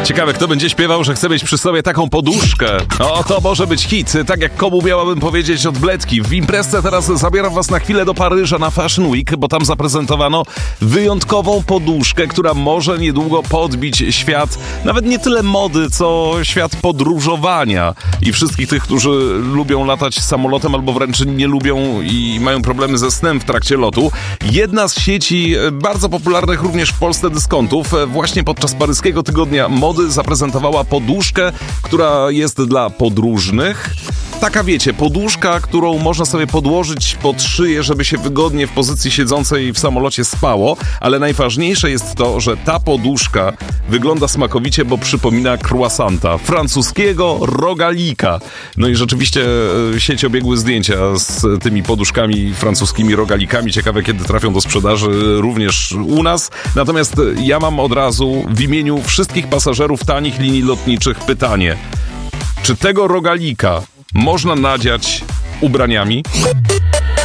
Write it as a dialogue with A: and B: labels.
A: Ciekawe, kto będzie śpiewał, że chce mieć przy sobie taką poduszkę. O, to może być hit. Tak jak komu miałabym powiedzieć od Bledki. W imprezce teraz zabieram was na chwilę do Paryża na Fashion Week, bo tam zaprezentowano wyjątkową poduszkę, która może niedługo podbić świat, nawet nie tyle mody, co świat podróżowania. I wszystkich tych, którzy lubią latać samolotem albo wręcz nie lubią i mają problemy ze snem w trakcie lotu. Jedna z sieci bardzo popularnych również w Polsce dyskontów właśnie podczas paryskiego tygodnia mody zaprezentowała poduszkę, która jest dla podróżnych. Taka, wiecie, poduszka, którą można sobie podłożyć pod szyję, żeby się wygodnie w pozycji siedzącej w samolocie spało, ale najważniejsze jest to, że ta poduszka wygląda smakowicie, bo przypomina croissanta, francuskiego rogalika. No i rzeczywiście sieć obiegły zdjęcia z tymi poduszkami francuskimi rogalikami. Ciekawe, kiedy trafią do sprzedaży również u nas. Natomiast ja mam od razu w imieniu wszystkich pasażerów tanich linii lotniczych pytanie. Czy tego rogalika można nadziać ubraniami?